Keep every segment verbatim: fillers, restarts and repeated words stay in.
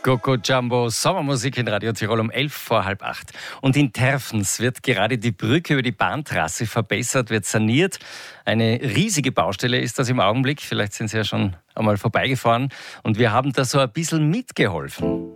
Coco Jumbo, Sommermusik in Radio Tirol um elf vor halb acht. Und in Terfens wird gerade die Brücke über die Bahntrasse verbessert, wird saniert. Eine riesige Baustelle ist das im Augenblick. Vielleicht sind Sie ja schon einmal vorbeigefahren. Und wir haben da so ein bisschen mitgeholfen.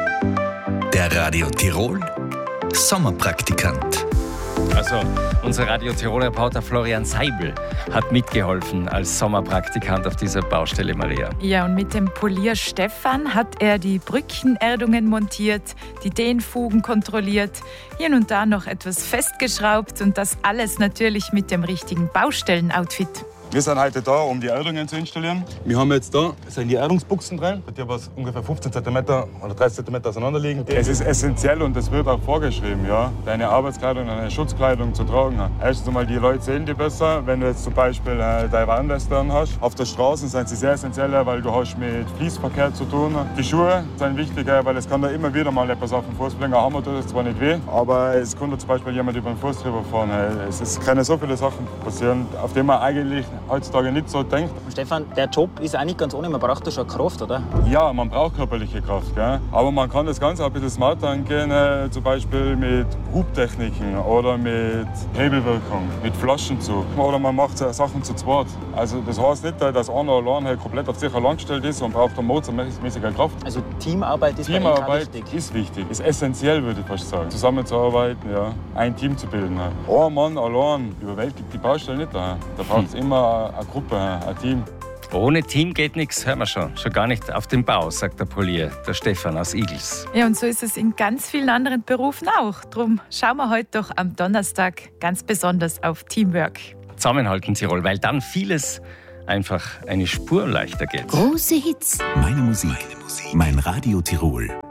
Der Radio Tirol Sommerpraktikant. Also, unser Radio Tirol-Reporter Florian Seibel hat mitgeholfen als Sommerpraktikant auf dieser Baustelle, Maria. Ja, und mit dem Polier Stefan hat er die Brückenerdungen montiert, die Dehnfugen kontrolliert, hier und da noch etwas festgeschraubt und das alles natürlich mit dem richtigen Baustellenoutfit. Wir sind heute da, um die Erdungen zu installieren. Wir haben jetzt da sind die Erdungsbuchsen drin, die was ungefähr fünfzehn Zentimeter oder dreißig Zentimeter auseinander liegen. Es ist essentiell und es wird auch vorgeschrieben, ja, deine Arbeitskleidung, deine Schutzkleidung zu tragen. Erstens einmal, die Leute sehen die besser, wenn du jetzt zum Beispiel äh, deine Warnweste hast. Auf der Straße sind sie sehr essentiell, weil du hast mit Fließverkehr zu tun. Die Schuhe sind wichtig, weil es kann da immer wieder mal etwas auf den Fuß bringen. Hammer tut es zwar nicht weh, aber es kann zum Beispiel jemand über den Fuß drüber fahren. Es, es können so viele Sachen passieren, auf die man eigentlich heutzutage nicht so denkt. Stefan, der Job ist auch nicht ganz ohne, man braucht da schon Kraft, oder? Ja, man braucht körperliche Kraft, gell? Aber man kann das Ganze auch ein bisschen smarter angehen, äh, zum Beispiel mit Hubtechniken oder mit Hebelwirkung, mit Flaschenzug. Oder man macht Sachen zu zweit. Also das heißt nicht, dass einer allein halt komplett auf sich allein gestellt ist und braucht eine motormäßige Kraft. Also Teamarbeit ist Teamarbeit bei Ihnen auch wichtig? ist wichtig, ist essentiell, würde ich fast sagen. Zusammenzuarbeiten, ja, ein Team zu bilden. Ein Mann allein überwältigt die Baustelle nicht. Da braucht es immer eine Gruppe, ein Team. Ohne Team geht nichts, hören wir schon. Schon gar nicht auf dem Bau, sagt der Polier, der Stefan aus Igls. Ja, und so ist es in ganz vielen anderen Berufen auch. Drum schauen wir heute doch am Donnerstag ganz besonders auf Teamwork. Zusammenhalten Tirol, weil dann vieles einfach eine Spur leichter geht. Große Hits. Meine Musik. Meine Musik. Mein Radio Tirol.